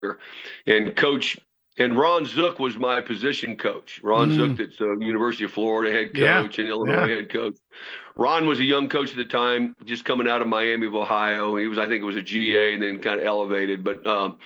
and coach. And Ron Zook was my position coach. Ron Zook, that's University of Florida head coach and Illinois head coach. Ron was a young coach at the time, just coming out of Miami of Ohio. He was, I think it was a GA and then kind of elevated. But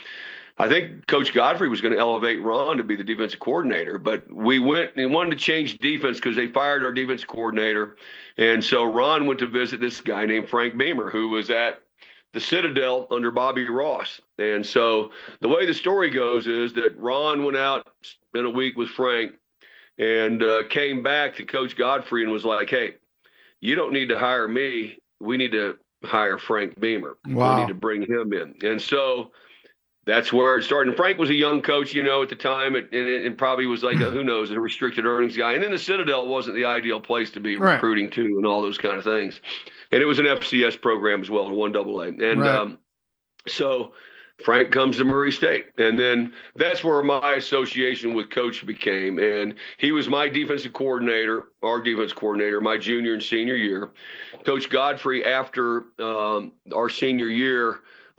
I think Coach Godfrey was going to elevate Ron to be the defensive coordinator. But we went and wanted to change defense because they fired our defensive coordinator. And so Ron went to visit this guy named Frank Beamer, who was at the Citadel under Bobby Ross. And so the way the story goes is that Ron went out, spent a week with Frank, and came back to Coach Godfrey and was like, hey, you don't need to hire me. We need to hire Frank Beamer. Wow. We need to bring him in. And so that's where it started. And Frank was a young coach, at the time, and probably was like, who knows, a restricted earnings guy. And then the Citadel wasn't the ideal place to be recruiting to and all those kind of things. And it was an FCS program as well, a 1AA. And so Frank comes to Murray State. And then that's where my association with Coach became. And he was my defensive coordinator, our defense coordinator, my junior and senior year. Coach Godfrey, after our senior year,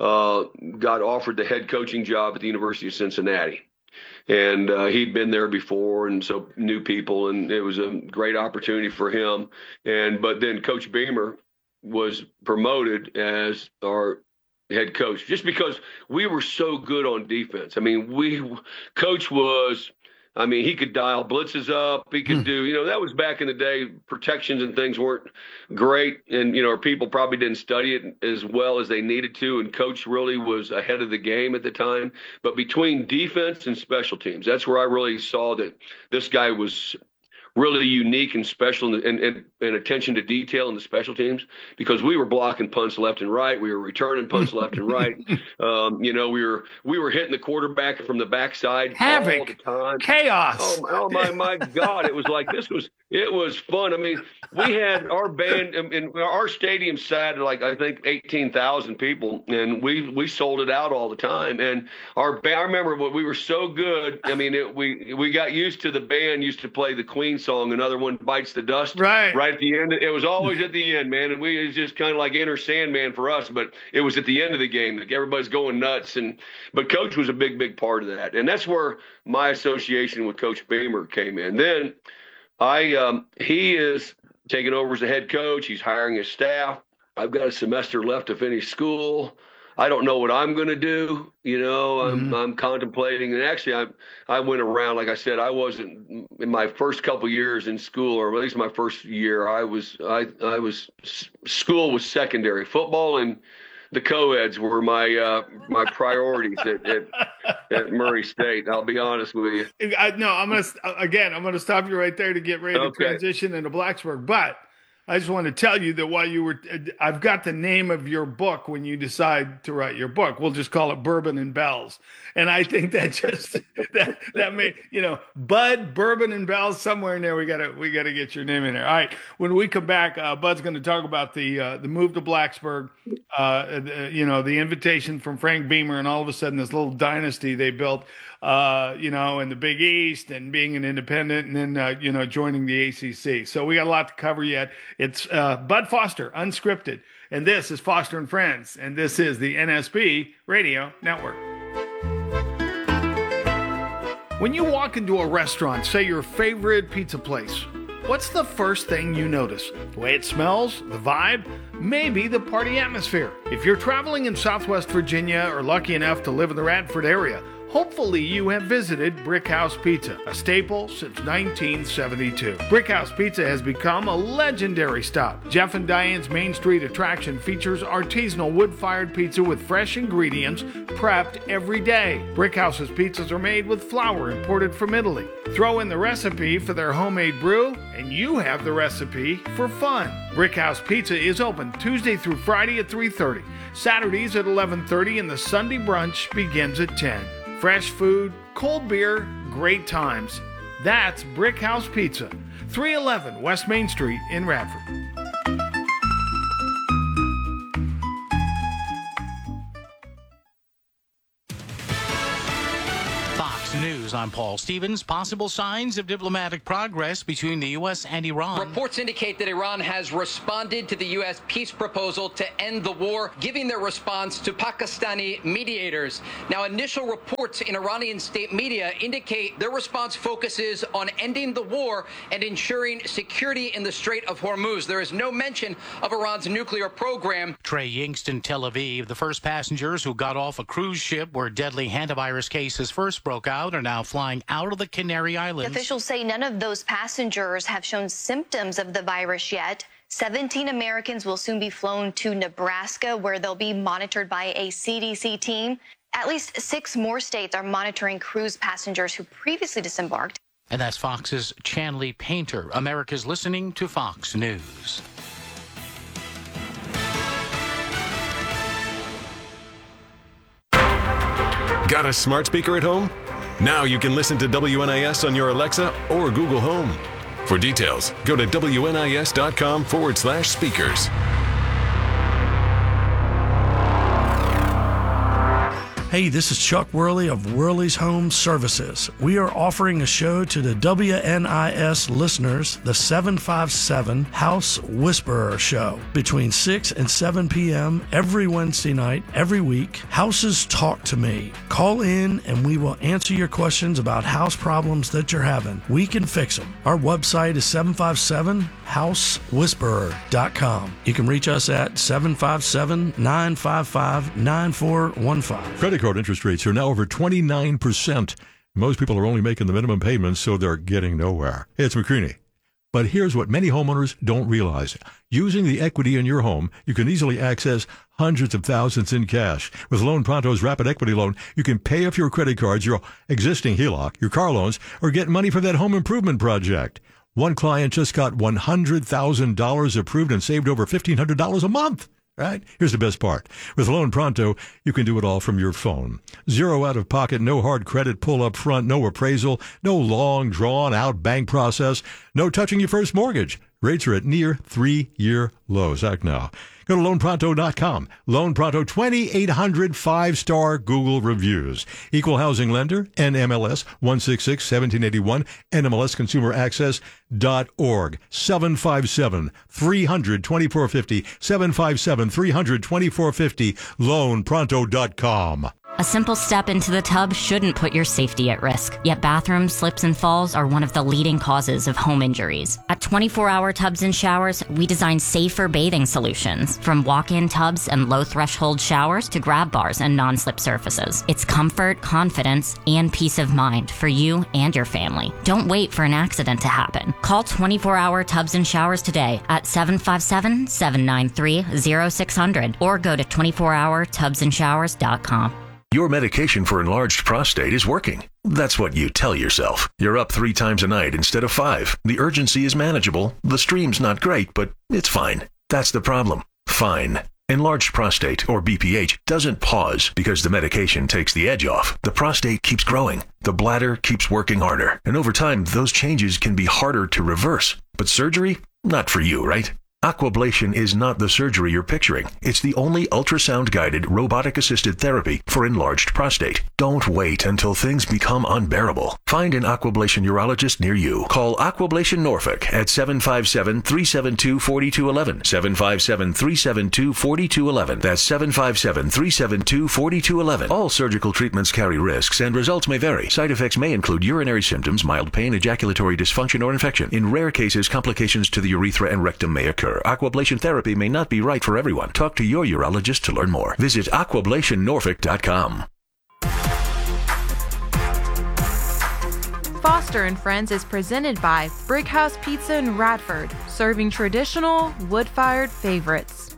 got offered the head coaching job at the University of Cincinnati. And he'd been there before, and so knew people, and it was a great opportunity for him. But then Coach Beamer was promoted as our head coach just because we were so good on defense. I mean, Coach was, he could dial blitzes up. He could do, that was back in the day. Protections and things weren't great. And, people probably didn't study it as well as they needed to. And Coach really was ahead of the game at the time. But between defense and special teams, that's where I really saw that this guy was really unique and special and attention to detail in the special teams, because we were blocking punts left and right. We were returning punts left and right. We were hitting the quarterback from the backside Havoc, all the time. Chaos. Oh my God. It was like, it was fun. I mean, we had our band and our stadium sat at I think 18,000 people, and we sold it out all the time. And I remember we were so good. I mean, we got used to the band used to play the Queen song, Another One Bites the Dust. Right at the end. It was always at the end, man. And it was just kind of like Enter Sandman for us, but it was at the end of the game. Like everybody's going nuts. But Coach was a big part of that. And that's where my association with Coach Beamer came in. Then he is taking over as a head coach. He's hiring his staff. I've got a semester left to finish school. I don't know what I'm going to do. I'm contemplating. And actually, I went around, like I said, I wasn't in my first couple years in school, or at least my first year. School was secondary. Football and the co-eds were my priorities at Murray State. I'll be honest with you. I'm going to stop you right there to get ready to transition into Blacksburg. But I just want to tell you that I've got the name of your book when you decide to write your book. We'll just call it Bourbon and Bells. And I think that that may, Bud, Bourbon and Bells, somewhere in there, we gotta get your name in there. All right. When we come back, Bud's going to talk about the move to Blacksburg, the invitation from Frank Beamer, and all of a sudden this little dynasty they built, in the Big East, and being an independent, and then, joining the ACC. So we got a lot to cover yet. It's Bud Foster, Unscripted. And this is Foster and Friends. And this is the NSB Radio Network. When you walk into a restaurant, say your favorite pizza place, what's the first thing you notice? The way it smells, the vibe, maybe the party atmosphere. If you're traveling in Southwest Virginia or lucky enough to live in the Radford area, hopefully you have visited Brickhouse Pizza, a staple since 1972. Brickhouse Pizza has become a legendary stop. Jeff and Diane's Main Street attraction features artisanal wood-fired pizza with fresh ingredients prepped every day. Brickhouse's pizzas are made with flour imported from Italy. Throw in the recipe for their homemade brew, and you have the recipe for fun. Brickhouse Pizza is open Tuesday through Friday at 3:30, Saturdays at 11:30, and the Sunday brunch begins at 10. Fresh food, cold beer, great times. That's Brickhouse Pizza, 311 West Main Street in Radford. Fox News, I'm Paul Stevens. Possible signs of diplomatic progress between the U.S. and Iran. Reports indicate that Iran has responded to the U.S. peace proposal to end the war, giving their response to Pakistani mediators. Now, initial reports in Iranian state media indicate their response focuses on ending the war and ensuring security in the Strait of Hormuz. There is no mention of Iran's nuclear program. Trey Yingst, Tel Aviv. The first passengers who got off a cruise ship where deadly hantavirus cases first broke out are now flying out of the Canary Islands. Officials say none of those passengers have shown symptoms of the virus yet. 17 Americans will soon be flown to Nebraska, where they'll be monitored by a CDC team. At least 6 more states are monitoring cruise passengers who previously disembarked. And that's Fox's Chanley Painter. America's listening to Fox News. Got a smart speaker at home? Now you can listen to WNIS on your Alexa or Google Home. For details, go to WNIS.com/speakers. Hey, this is Chuck Worley of Worley's Home Services. We are offering a show to the WNIS listeners, the 757 House Whisperer Show, between 6 and 7 p.m. every Wednesday night, every week. Houses talk to me. Call in and we will answer your questions about house problems that you're having. We can fix them. Our website is 757housewhisperer.com. You can reach us at 757-955-9415. Credit card interest rates are now over 29%. Most people are only making the minimum payments, so they're getting nowhere. Hey, it's McCreaney. But here's what many homeowners don't realize. Using the equity in your home, you can easily access hundreds of thousands in cash. With Loan Pronto's Rapid Equity Loan, you can pay off your credit cards, your existing HELOC, your car loans, or get money for that home improvement project. One client just got $100,000 approved and saved over $1,500 a month. Right? Here's the best part. With Loan Pronto, you can do it all from your phone. Zero out of pocket, no hard credit pull up front, no appraisal, no long drawn out bank process, no touching your first mortgage. Rates are at near 3-year lows. Act now. Go to LoanPronto.com. Loan Pronto, 2,800 5-star Google reviews. Equal housing lender, NMLS 166-1781, NMLSConsumerAccess.org. 757-300-2450, 757-300-2450, LoanPronto.com. A simple step into the tub shouldn't put your safety at risk, yet bathroom slips and falls are one of the leading causes of home injuries. At 24-Hour Tubs and Showers, we design safer bathing solutions, from walk-in tubs and low-threshold showers to grab bars and non-slip surfaces. It's comfort, confidence, and peace of mind for you and your family. Don't wait for an accident to happen. Call 24-Hour Tubs and Showers today at 757-793-0600 or go to 24hourtubsandshowers.com. Your medication for enlarged prostate is working. That's what you tell yourself. You're up 3 times a night instead of 5. The urgency is manageable. The stream's not great, but it's fine. That's the problem. Fine. Enlarged prostate, or BPH, doesn't pause because the medication takes the edge off. The prostate keeps growing. The bladder keeps working harder. And over time, those changes can be harder to reverse. But surgery? Not for you, right? Aquablation is not the surgery you're picturing. It's the only ultrasound-guided, robotic-assisted therapy for enlarged prostate. Don't wait until things become unbearable. Find an Aquablation urologist near you. Call Aquablation Norfolk at 757-372-4211. 757-372-4211. That's 757-372-4211. All surgical treatments carry risks, and results may vary. Side effects may include urinary symptoms, mild pain, ejaculatory dysfunction, or infection. In rare cases, complications to the urethra and rectum may occur. Aquablation therapy may not be right for everyone. Talk to your urologist to learn more. Visit aquablationnorfolk.com. Foster and Friends is presented by Brickhouse Pizza in Radford, serving traditional, wood-fired favorites.